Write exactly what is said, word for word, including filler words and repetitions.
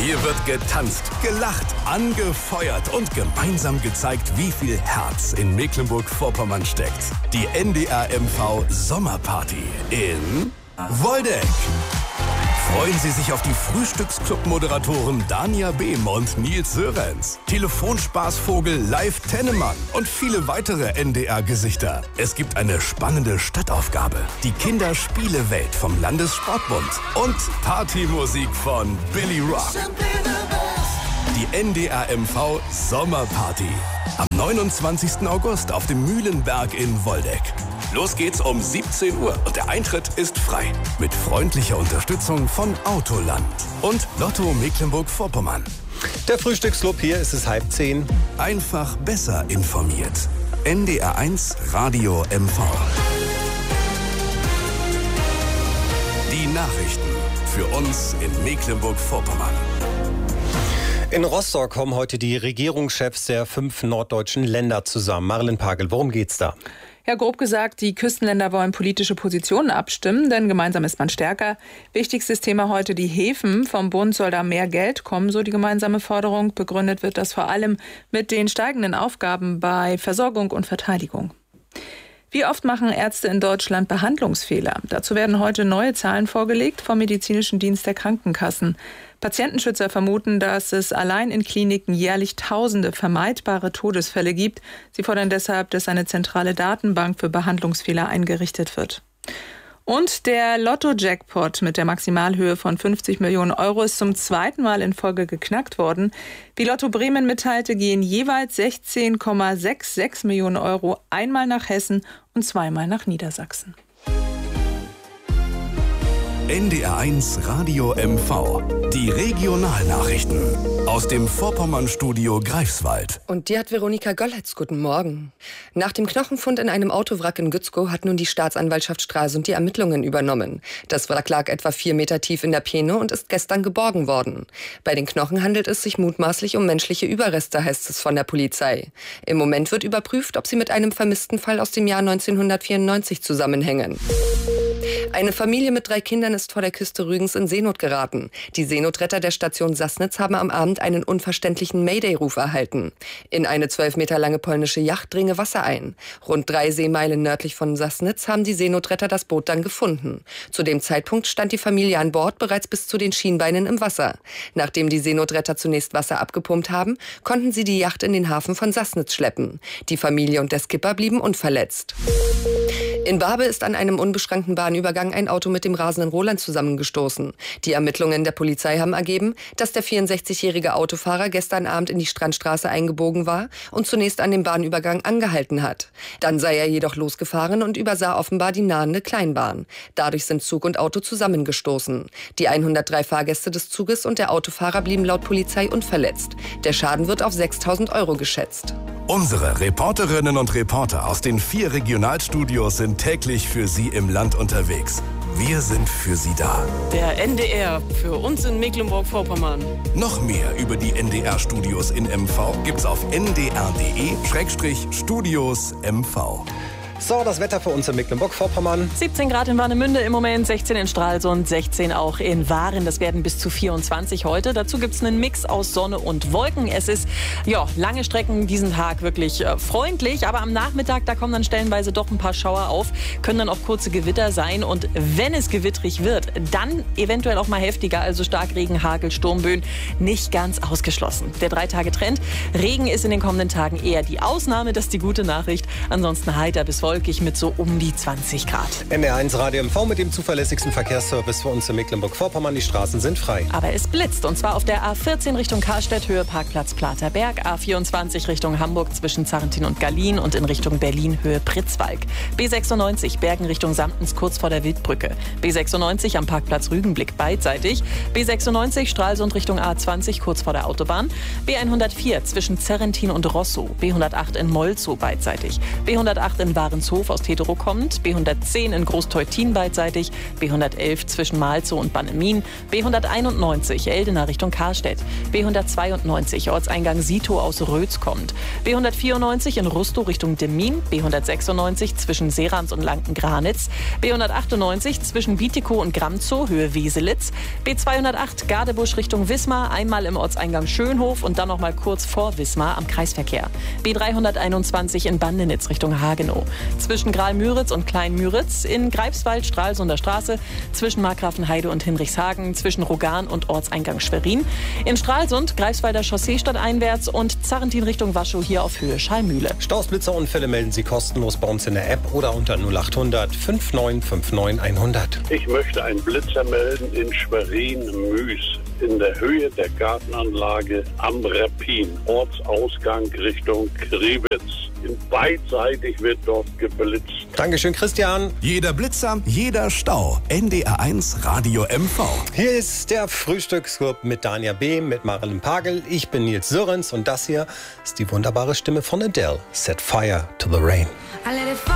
Hier wird getanzt, gelacht, angefeuert und gemeinsam gezeigt, wie viel Herz in Mecklenburg-Vorpommern steckt. Die N D R M V Sommerparty in Woldeck. Freuen Sie sich auf die Frühstücksclub-Moderatoren Dania Behm und Nils Sörenz, Telefonspaßvogel Live Tennemann und viele weitere N D R-Gesichter. Es gibt eine spannende Stadtaufgabe, die Kinderspielewelt vom Landessportbund und Partymusik von Billy Rock. Die N D R M V Sommerparty am neunundzwanzigsten August auf dem Mühlenberg in Woldeck. Los geht's um siebzehn Uhr und der Eintritt ist frei. Mit freundlicher Unterstützung von Autoland und Lotto Mecklenburg-Vorpommern. Der Frühstücksclub, hier ist es halb zehn. Einfach besser informiert. N D R eins Radio M V. Die Nachrichten für uns in Mecklenburg-Vorpommern. In Rostock kommen heute die Regierungschefs der fünf norddeutschen Länder zusammen. Marlen Pagel, worum geht's da? Ja, grob gesagt, die Küstenländer wollen politische Positionen abstimmen, denn gemeinsam ist man stärker. Wichtigstes Thema heute die Häfen. Vom Bund soll da mehr Geld kommen, so die gemeinsame Forderung. Begründet wird das vor allem mit den steigenden Aufgaben bei Versorgung und Verteidigung. Wie oft machen Ärzte in Deutschland Behandlungsfehler? Dazu werden heute neue Zahlen vorgelegt vom Medizinischen Dienst der Krankenkassen. Patientenschützer vermuten, dass es allein in Kliniken jährlich tausende vermeidbare Todesfälle gibt. Sie fordern deshalb, dass eine zentrale Datenbank für Behandlungsfehler eingerichtet wird. Und der Lotto-Jackpot mit der Maximalhöhe von fünfzig Millionen Euro ist zum zweiten Mal in Folge geknackt worden. Wie Lotto Bremen mitteilte, gehen jeweils sechzehn Komma sechsundsiebzig Millionen Euro einmal nach Hessen und zweimal nach Niedersachsen. N D R eins Radio M V. Die Regionalnachrichten aus dem Vorpommern-Studio Greifswald. Und die hat Veronika Golletz. Guten Morgen. Nach dem Knochenfund in einem Autowrack in Gützkow hat nun die Staatsanwaltschaft Stralsund die Ermittlungen übernommen. Das Wrack lag etwa vier Meter tief in der Peene und ist gestern geborgen worden. Bei den Knochen handelt es sich mutmaßlich um menschliche Überreste, heißt es von der Polizei. Im Moment wird überprüft, ob sie mit einem vermissten Fall aus dem Jahr neunzehnhundertvierundneunzig zusammenhängen. Eine Familie mit drei Kindern ist vor der Küste Rügens in Seenot geraten. Die Seenotretter der Station Sassnitz haben am Abend einen unverständlichen Mayday-Ruf erhalten. In eine zwölf Meter lange polnische Yacht dringe Wasser ein. Rund drei Seemeilen nördlich von Sassnitz haben die Seenotretter das Boot dann gefunden. Zu dem Zeitpunkt stand die Familie an Bord bereits bis zu den Schienbeinen im Wasser. Nachdem die Seenotretter zunächst Wasser abgepumpt haben, konnten sie die Yacht in den Hafen von Sassnitz schleppen. Die Familie und der Skipper blieben unverletzt. In Barbe ist an einem unbeschrankten Bahnübergang ein Auto mit dem rasenden Roland zusammengestoßen. Die Ermittlungen der Polizei haben ergeben, dass der vierundsechzigjährige Autofahrer gestern Abend in die Strandstraße eingebogen war und zunächst an dem Bahnübergang angehalten hat. Dann sei er jedoch losgefahren und übersah offenbar die nahende Kleinbahn. Dadurch sind Zug und Auto zusammengestoßen. Die hundertdrei Fahrgäste des Zuges und der Autofahrer blieben laut Polizei unverletzt. Der Schaden wird auf sechstausend Euro geschätzt. Unsere Reporterinnen und Reporter aus den vier Regionalstudios sind täglich für Sie im Land unterwegs. Wir sind für Sie da. Der N D R für uns in Mecklenburg-Vorpommern. Noch mehr über die N D R-Studios in M V gibt's auf n d r punkt d e Schrägstrich Studios M V. So, das Wetter für uns in Mecklenburg-Vorpommern. siebzehn Grad in Warnemünde im Moment, sechzehn in Stralsund, sechzehn auch in Waren. Das werden bis zu vierundzwanzig heute. Dazu gibt es einen Mix aus Sonne und Wolken. Es ist, ja, lange Strecken diesen Tag wirklich äh, freundlich. Aber am Nachmittag, da kommen dann stellenweise doch ein paar Schauer auf. Können dann auch kurze Gewitter sein. Und wenn es gewittrig wird, dann eventuell auch mal heftiger. Also Starkregen, Hagel, Sturmböen. Nicht ganz ausgeschlossen. Der Drei-Tage-Trend. Regen ist in den kommenden Tagen eher die Ausnahme. Das ist die gute Nachricht. Ansonsten heiter bis wolkig mit so um die zwanzig Grad. N D R eins Radio M V mit dem zuverlässigsten Verkehrsservice für uns in Mecklenburg-Vorpommern. Die Straßen sind frei. Aber es blitzt. Und zwar auf der A vierzehn Richtung Karstedt, Höhe Parkplatz Platerberg. A vierundzwanzig Richtung Hamburg zwischen Zarrentin und Gallien und in Richtung Berlin, Höhe Pritzwalk. B sechsundneunzig Bergen Richtung Samtens kurz vor der Wildbrücke. B sechsundneunzig am Parkplatz Rügenblick beidseitig. B sechsundneunzig Stralsund Richtung A zwanzig kurz vor der Autobahn. B hundertvier zwischen Zerrentin und Rosso. B hundertacht in Molzow beidseitig. B hundertacht in Waren Ahrenshof aus Tedero kommt, B hundertzehn in Großteutin beidseitig, B hundertelf zwischen Malzow und Bannemin, B hunderteinundneunzig Eldena Richtung Karstedt, B hundertzweiundneunzig Ortseingang Sito aus Rötz kommt, B hundertvierundneunzig in Rustow Richtung Demmin, B hundertsechsundneunzig zwischen Serams und Lanken-Granitz, B hundertachtundneunzig zwischen Bietigkow und Gramzow, Höhe Weselitz, B zweihundertacht Gadebusch Richtung Wismar, einmal im Ortseingang Schönhof und dann noch mal kurz vor Wismar am Kreisverkehr. B dreihunderteinundzwanzig in Bandenitz Richtung Hagenow, zwischen Graal-Müritz und Klein-Müritz, in Greifswald Stralsunder Straße, zwischen Markgrafenheide und Hinrichshagen, zwischen Rogan und Ortseingang Schwerin, in Stralsund Greifswalder Chaussee stadteinwärts und Zarrentin Richtung Waschow hier auf Höhe Schallmühle. Staus, Blitzerunfälle melden Sie kostenlos bei uns in der App oder unter null acht hundert fünfundneunzig neunundfünfzig hundert. Ich möchte einen Blitzer melden in Schwerin-Müs, in der Höhe der Gartenanlage am Reppin, Ortsausgang Richtung Kriwitz. Beidseitig wird dort geblitzt. Dankeschön, Christian. Jeder Blitzer, jeder Stau. N D R eins Radio M V. Hier ist der Frühstücksclub mit Dania B., mit Marilyn Pagel. Ich bin Nils Sörens und das hier ist die wunderbare Stimme von Adele. Set fire to the rain.